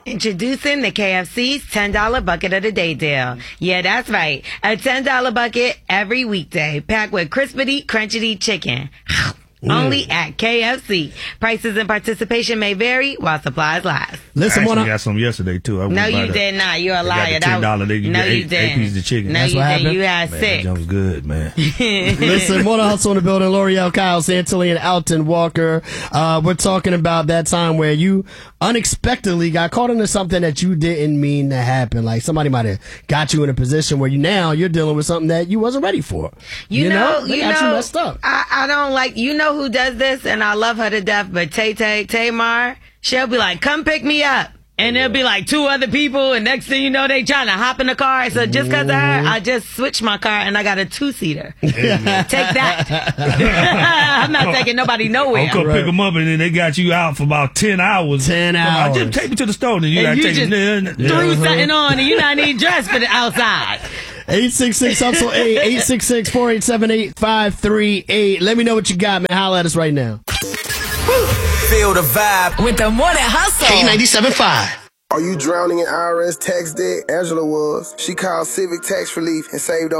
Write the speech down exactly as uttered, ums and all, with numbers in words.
Introducing the K F C's ten dollar Bucket of the Day deal. Yeah, that's right. A ten dollar bucket every weekday, packed with crispity, crunchity chicken. Mm. Only at K F C. Prices and participation may vary while supplies last. Listen, I actually wanna... got some yesterday, too. I no, you did the, not. You're a liar. ten dollars. They, you no, get you eight, didn't. eight pieces of chicken. No, That's you what didn't. happened? You had man, six. That jump's good, man. Listen, Morning Hustle in the building. L'Oreal, Kyle Santilli, and Alton Walker. Uh, we're talking about that time where you unexpectedly got caught into something that you didn't mean to happen. Like somebody might have got you in a position where you now you're dealing with something that you wasn't ready for. You, you know, know, they you got know, you messed up. I, I don't like. You know who does this, and I love her to death. But Tay Tay Tamar, she'll be like, "Come pick me up." And there'll be like two other people, and next thing you know, they trying to hop in the car. So just because of her, I just switched my car, and I got a two-seater. Take that. I'm not taking nobody nowhere. I'll come Right. pick them up, and then they got you out for about ten hours. Ten Come on, hours. just take me to the store, and you got And to you take just me. threw something on, and you not even dressed for the outside. eight six six hustle eight eight six six four eight seven eight five three eight. Let me know what you got, man. Holla at us right now. Feel the vibe with the Morning Hustle. K ninety-seven point five. Are you drowning in I R S tax debt? Angela was. She called Civic Tax Relief and saved